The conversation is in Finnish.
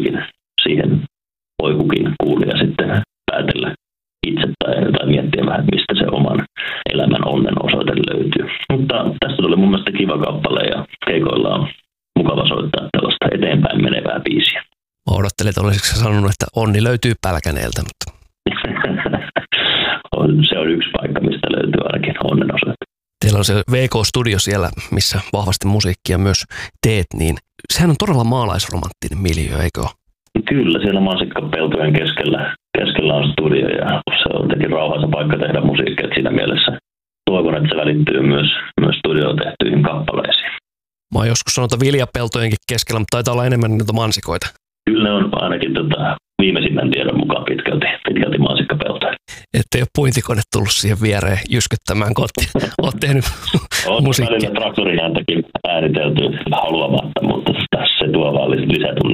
musiikin. Siihen voi kukin kuulija sitten päätellä itse tai miettiä vähän, mistä se oman elämän onnen osoite löytyy. Mutta tästä tuli mun mielestä kiva kappale ja keikoilla on mukava soittaa tällaista eteenpäin menevää biisiä. Mä odottelin, että olisitko sanonut, että onni löytyy Pälkäneeltä, mutta... Se on yksi paikka, mistä löytyy ainakin onnen osoite. Teillä on se VK-studio siellä, missä vahvasti musiikkia myös teet, niin sehän on todella maalaisromanttinen miljöö, eikö ole? Kyllä, siellä mansikkapeltojen keskellä on studio ja se on jotenkin rauhaisa paikka tehdä musiikkia. Siinä mielessä toivon, että se välittyy myös studioon tehtyihin kappaleisiin. Mä oon joskus sanonut viljapeltojenkin keskellä, mutta taitaa olla enemmän niitä mansikoita. Kyllä ne on ainakin viimeisimmän tiedon mukaan pitkälti mansikkapeltoja. Ettei ole puintikone tullut siihen viereen jyskyttämään, kun oot tehnyt musiikkia. On välillä traktorin ääntäkin äänitelty haluamatta, mutta se tuo vaan lisätunnelmaa.